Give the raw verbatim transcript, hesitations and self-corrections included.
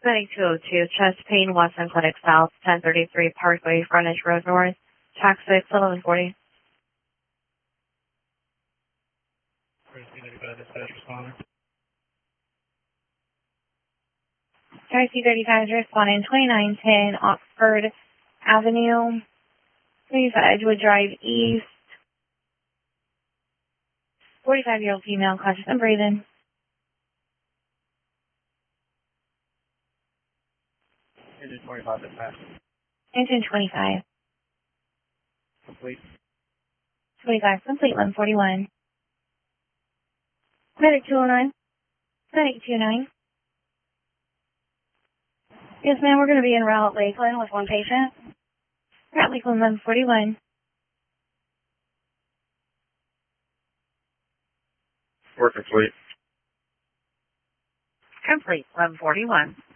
Medic two oh two, chest pain, Watson Clinic South, ten thirty-three Parkway, Frontage Road North, tax six, eleven forty. Taxi thirty-five is responding, twenty-nine ten Oxford Avenue, please Edgewood Drive East, forty-five-year-old female, conscious and breathing. Engine twenty-five dispatch. Engine twenty-five. Complete. twenty-five, complete, eleven forty-one. Medic two oh nine. Medic two oh nine. Yes, ma'am, we're going to be in route Lakeland with one patient. Route Lakeland, eleven forty-one. We're complete. Complete, eleven forty-one.